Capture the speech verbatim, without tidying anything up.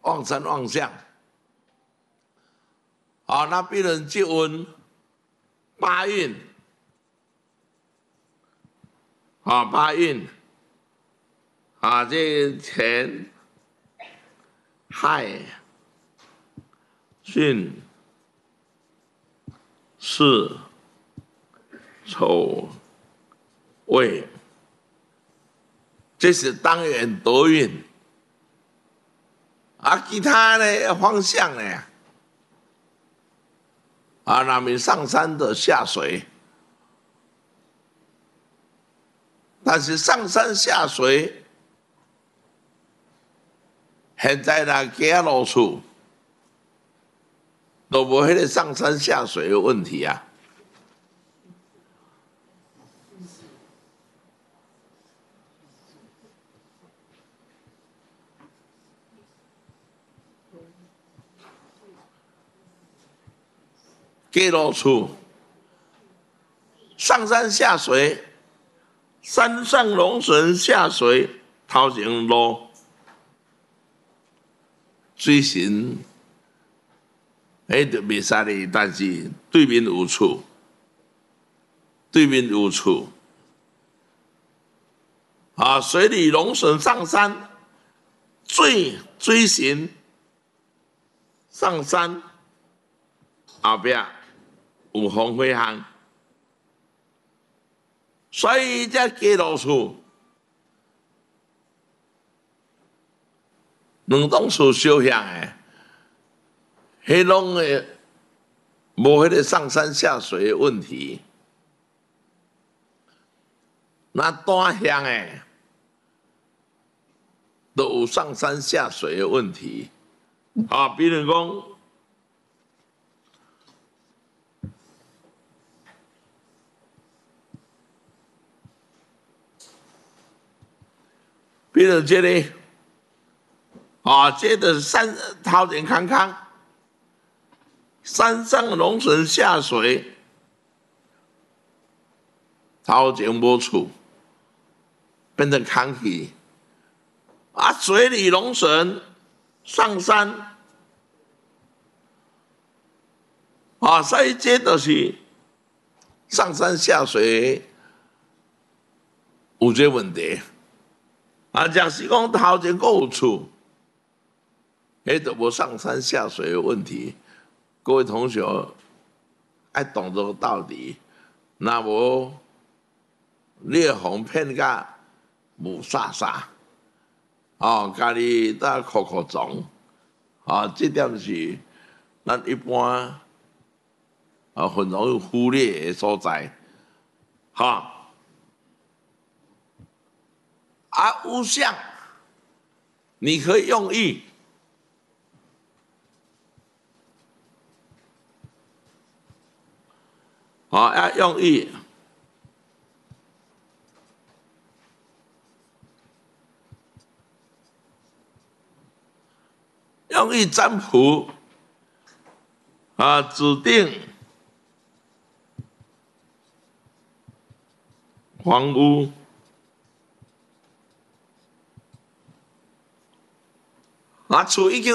旺财旺相。啊，那病人就问八运，啊，八运，啊，这田、亥、巽、巳、丑、未，这是当元得运。啊，其他的方向呢？啊，那么上山的下水，但是上山下水，现在呢，家路厝都无迄个上山下水的问题啊。家路厝上山下水，山上龙神下水，头前路水神，迄就袂使哩。但是对面有厝，对面有厝，啊，水里龙神上山，水水神上山，后壁有风火巷。所以这家路厝，两栋厝相像诶，迄拢诶无迄个上山下水的问题。那单向诶，都有上山下水的问题。啊，比如讲，比如这里，啊，这个山头前康康，山上龙神下水，头前无厝，变成空气。啊，水里龙神上山，啊，所以这就是上山下水有这问题。啊，假使讲头前还有厝，迄就无上山下水的问题。各位同学爱懂这个道理，那无猎红骗甲无煞煞，哦，家己在哭哭撞，啊，这点是咱一般啊很容易忽略的所在，哈。啊，无相，你可以用意。啊，要用意。用意占卜啊，指定房屋啊，厝已经